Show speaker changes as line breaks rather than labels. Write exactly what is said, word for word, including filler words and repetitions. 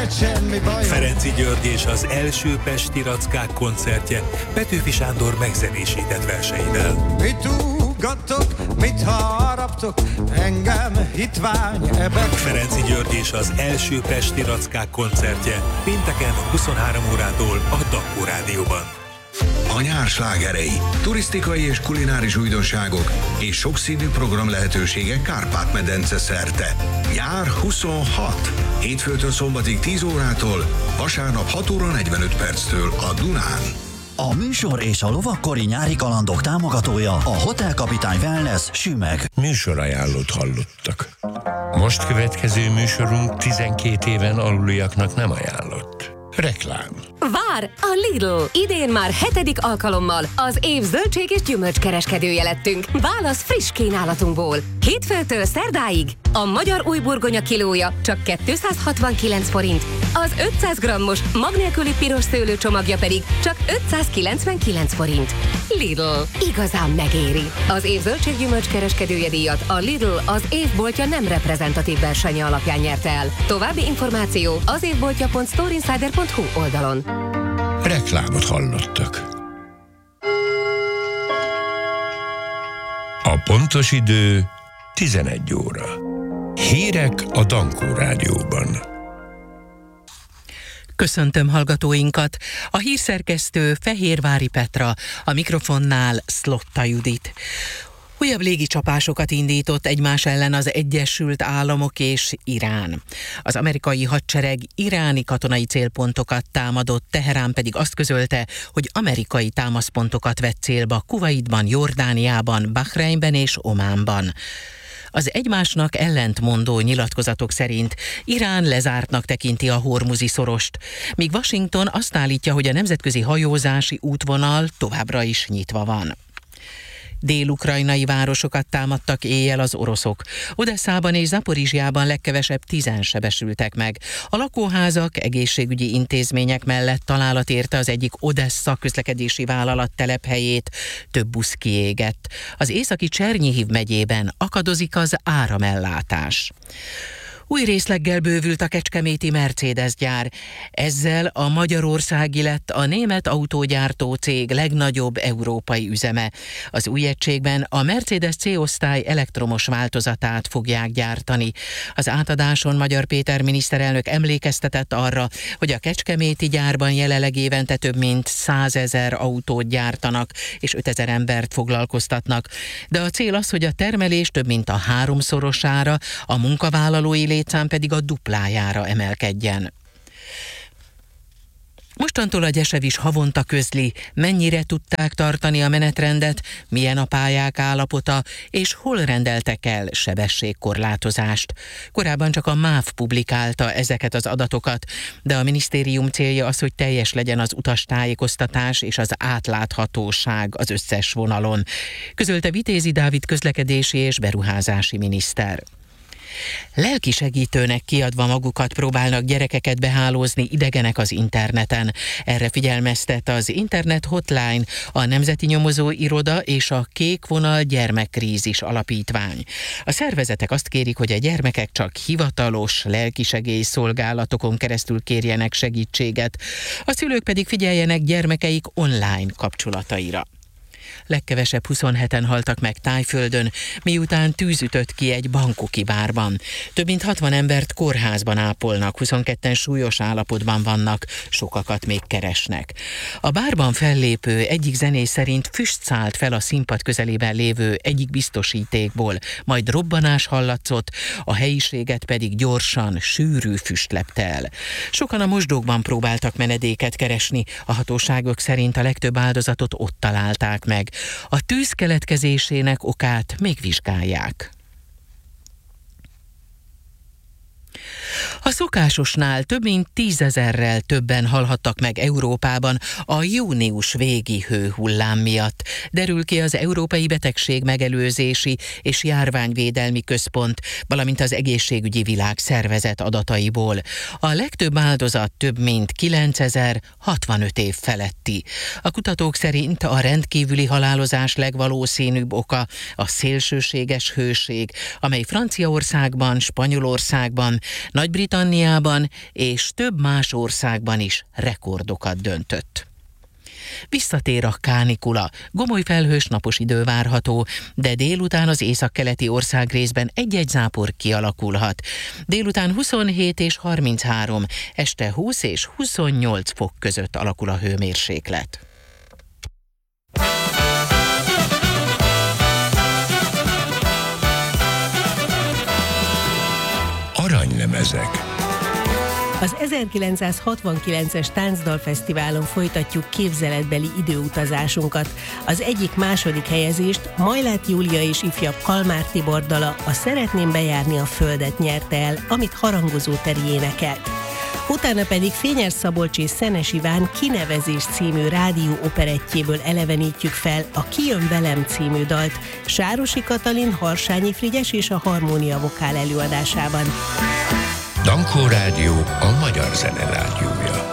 neked semmi baj.
Ferenczy György és az első Pesti Rackák koncertje Petőfi Sándor megzenésített verseivel.
Mit ugattok, mit haraptok, engem hitvány ebek.
Ferenczy György és az első Pesti Rackák koncertje pénteken huszonhárom órától a Dankó Rádióban.
A nyár slágerei, turisztikai és kulináris újdonságok és sokszínű program lehetőségek Kárpát-medence szerte. Nyár huszonhat. Hétfőtől szombatig tíz órától, vasárnap hat óra negyvenöt perctől a Dunán.
A műsor és a lovakkori nyári kalandok támogatója a Hotel Kapitány Wellness Sümeg.
Műsorajánlót hallottak. Most következő műsorunk tizenkét éven aluliaknak nem ajánlott. Reklám.
Vár! A Lidl! Idén már hetedik alkalommal az év zöldség és gyümölcskereskedője lettünk. Válasz friss kínálatunkból. Hétfőtől szerdáig a magyar újburgonya kilója csak kétszázhatvankilenc forint, az ötszáz grammos mag nélküli piros szőlő csomagja pedig csak ötszázkilencvenkilenc forint. Lidl. Igazán megéri. Az év zöldség gyümölcskereskedője díjat a Lidl az évboltja nem reprezentatív versenye alapján nyerte el. További információ az évboltja pont storeinsider pont hu oldalon.
Reklámot hallottak. A pontos idő tizenegy óra. Hírek a Dankó Rádióban.
Köszöntöm hallgatóinkat! A hírszerkesztő Fehérvári Petra, a mikrofonnál Szlotta Judit. Újabb légicsapásokat indított egymás ellen az Egyesült Államok és Irán. Az amerikai hadsereg iráni katonai célpontokat támadott, Teherán pedig azt közölte, hogy amerikai támaszpontokat vett célba Kuvaitban, Jordániában, Bahreinben és Ománban. Az egymásnak ellentmondó nyilatkozatok szerint Irán lezártnak tekinti a Hormuzi szorost, míg Washington azt állítja, hogy a nemzetközi hajózási útvonal továbbra is nyitva van. Dél-ukrajnai városokat támadtak éjjel az oroszok. Odesszában és Zaporizsjában legkevesebb tízen sebesültek meg. A lakóházak, egészségügyi intézmények mellett találat érte az egyik Odessza közlekedési vállalat telephelyét, több busz kiégett. Az északi Csernyhiv megyében akadozik az áramellátás. Új részleggel bővült a kecskeméti Mercedes gyár. Ezzel a magyarországi lett a német autógyártó cég legnagyobb európai üzeme. Az új egységben a Mercedes C-osztály elektromos változatát fogják gyártani. Az átadáson Magyar Péter miniszterelnök emlékeztetett arra, hogy a kecskeméti gyárban jelenleg évente több mint százezer autót gyártanak, és ötezer embert foglalkoztatnak. De a cél az, hogy a termelés több mint a háromszorosára, a munkavállalói létszám pedig a duplájára emelkedjen. Mostantól a Gyesev is havonta közli, mennyire tudták tartani a menetrendet, milyen a pályák állapota, és hol rendeltek el sebességkorlátozást. Korábban csak a MÁV publikálta ezeket az adatokat, de a minisztérium célja az, hogy teljes legyen az utastájékoztatás és az átláthatóság az összes vonalon, közölte Vitézi Dávid közlekedési és beruházási miniszter. Lelki segítőnek kiadva magukat próbálnak gyerekeket behálózni idegenek az interneten. Erre figyelmeztet az Internet Hotline, a Nemzeti Nyomozó Iroda és a Kék Vonal Gyermekkrízis Alapítvány. A szervezetek azt kérik, hogy a gyermekek csak hivatalos lelkisegély szolgálatokon keresztül kérjenek segítséget, a szülők pedig figyeljenek gyermekeik online kapcsolataira. Legkevesebb huszonheten haltak meg Thaiföldön, miután tűz ütött ki egy Bangkoki bárban. Több mint hatvan embert kórházban ápolnak, huszonketten súlyos állapotban vannak, sokakat még keresnek. A bárban fellépő egyik zenész szerint füst szállt fel a színpad közelében lévő egyik biztosítékból, majd robbanás hallatszott, a helyiséget pedig gyorsan, sűrű füst lepte el. Sokan a mosdókban próbáltak menedéket keresni, a hatóságok szerint a legtöbb áldozatot ott találták meg. A tűz keletkezésének okát még vizsgálják. A szokásosnál több mint tízezerrel többen halhattak meg Európában a június végi hőhullám miatt, derül ki az Európai Betegség Megelőzési és Járványvédelmi Központ, valamint az Egészségügyi Világszervezet adataiból. A legtöbb áldozat több mint kilencezer, hatvanöt év feletti. A kutatók szerint a rendkívüli halálozás legvalószínűbb oka a szélsőséges hőség, amely Franciaországban, Spanyolországban, Nagy Nagy-Britanniában és több más országban is rekordokat döntött. Visszatér a kánikula, gomoly felhős napos idő várható, de délután az északkeleti országrészben egy-egy zápor kialakulhat. Délután huszonhét és harminchárom, este húsz és huszonnyolc fok között alakul a hőmérséklet.
Aranylemezek.
Az ezerkilencszázhatvankilences Táncdalfesztiválon folytatjuk képzeletbeli időutazásunkat. Az egyik második helyezést Majlát Júlia és ifjabb Kalmár Tibor dala, a Szeretném bejárni a földet nyerte el, amit Harangozó Teri énekelt. Utána pedig Fényes Szabolcs és Szenes Iván Kinevezés című rádió operettjéből elevenítjük fel a Ki jön velem című dalt Sárosi Katalin, Harsányi Frigyes és a Harmónia Vokál előadásában.
Dankó Rádió, a magyar zene rádiója.